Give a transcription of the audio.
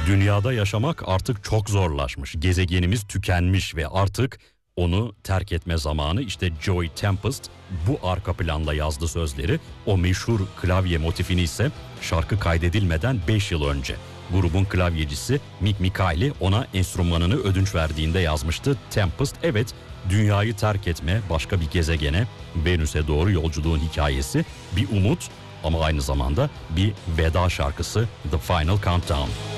Dünyada yaşamak artık çok zorlaşmış. Gezegenimiz tükenmiş ve artık onu terk etme zamanı. İşte Joey Tempest bu arka planda yazdı sözleri. O meşhur klavye motifini ise şarkı kaydedilmeden 5 yıl önce grubun klavyecisi Mick Mikaeli ona enstrümanını ödünç verdiğinde yazmıştı. Tempest evet, dünyayı terk etme, başka bir gezegene, Venüs'e doğru yolculuğun hikayesi, bir umut ama aynı zamanda bir veda şarkısı, The Final Countdown.